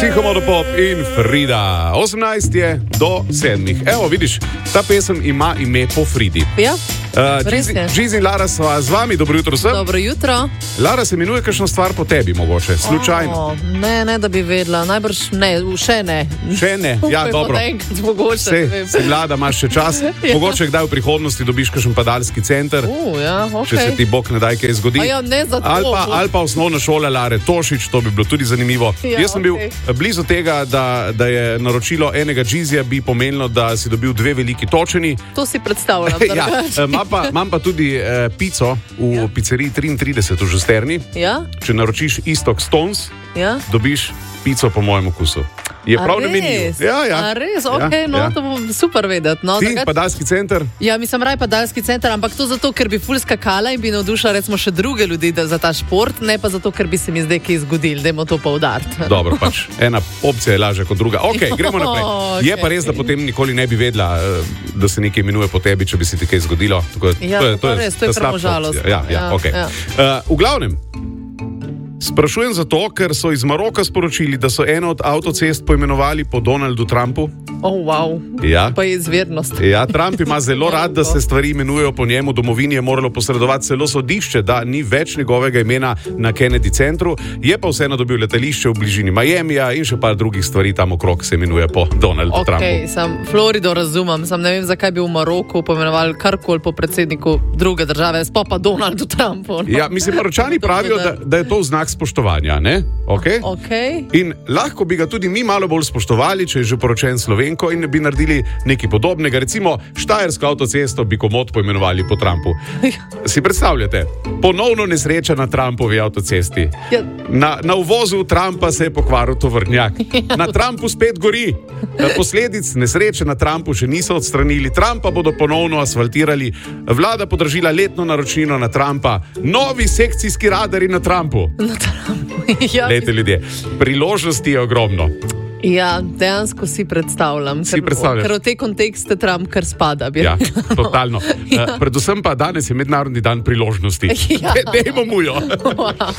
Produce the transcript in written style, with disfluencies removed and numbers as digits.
Psihomodopop in Frida. 18 je do 7. Evo, vidiš, ta pesem ima ime po Fridi. Ja, res je. Jeezy in Lara sva z vami, dobro jutro vsem. Dobro jutro. Lara, se imenuje kakšno stvar po tebi, mogoče, slučajno. Ne, da bi vedela, najbrž ne, še ne. Še ne, ja, dobro. Se mlada, imaš še čas. Ja. Mogoče kdaj v prihodnosti dobiš kakšen padalski center, Ja, če se ti Bog ne daj kaj zgodi. Ja, ne za to. Ali pa osnovna šola Lare Tošič, to bi bilo tudi zanimivo. Ja, Jaz sem bil blizu tega, da je naročilo enega Jeezyja bi pomenilo, da si dobil 2 veliki točeni. To si predstavljam. Ja, imam pa tudi pico v pizzeriji 33 v Žusterni. Ja? Če naročiš Istok Stones, Ja? dobiš pico po mojem okusu. Je prav nemenljiv. A res? Ok, to bo super vedeti. No, Ti, padalski center? Ja, mislim, raj padalski center, ampak to zato, ker bi ful skakala in bi navdušila recimo še druge ljudi za ta šport, ne pa zato, ker bi se mi zdaj kaj zgodil, dajmo to poudariti. Dobro, pač ena opcija je lažja kot druga. Ok, gremo naprej. Je pa res, da potem nikoli ne bi vedela, da se nekaj imenuje po tebi, če bi se ti kaj zgodilo. Ja, to je pravo žalost. Ja, ok. V glavnem, sprašujem zato, ker so iz Maroka sporočili, da so eno od avtocest poimenovali po Donaldu Trumpu. Wow. Ja. Pa je izvirnost. Ja, Trump ima zelo rad, da se stvari imenujejo po njemu. Domovini je moralo posredovati celo sodišče, da ni več njegovega imena na Kennedy centru. Je pa vseeno dobil letališče v bližini Miamija in še par drugih stvari tam okrog se imenuje po Donaldu Trumpu. Sam Florido razumem, ne vem, zakaj bi v Maroku poimenovali karkoli po predsedniku druge države, sploh pa Donaldu Trumpu. No. Ja, mislim, Maročani pravijo, da je to znak spoštovanja, ne? Okay? In lahko bi ga tudi mi malo bolj spoštovali, če je že poročen Slovenko in bi naredili nekaj podobnega. Recimo Štajersko avtocesto bi komot poimenovali po Trumpu. Si predstavljate? Ponovno nesreča na Trumpovi avtocesti. Ja. Na uvozu Trumpa se je pokvaril tovornjak. Na Trumpu spet gori. Posledic nesreče na Trumpu še niso odstranili. Trumpa bodo ponovno asfaltirali. Vlada podražila letno naročnino na Trumpa. Novi sekcijski radari na Trumpu. Ja. Lejte, ljudje, priložnosti je ogromno. Ja, dejansko si predstavljam. Ker v te kontekste Trump kar spada. Ja, totalno. Predvsem pa danes je mednarodni dan priložnosti. Ja. Dajmo mu jo. Wow.